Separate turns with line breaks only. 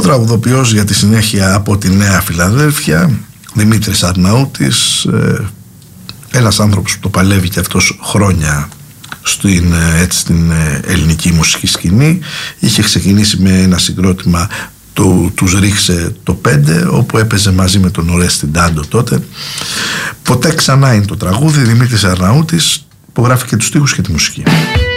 τραγουδοποιός για τη συνέχεια από τη Νέα Φιλαδέλφια, Δημήτρης Αρναούτης, ένας άνθρωπος που το παλεύει και αυτός χρόνια στην ελληνική μουσική σκηνή. Είχε ξεκινήσει με ένα συγκρότημα, τους ρίξε το 5, όπου έπαιζε μαζί με τον Ορέστη Ντάντο τότε. Ποτέ ξανά είναι το τραγούδι. Δημήτρης Αρναούτης, που γράφει και τους στίχους και τη μουσική.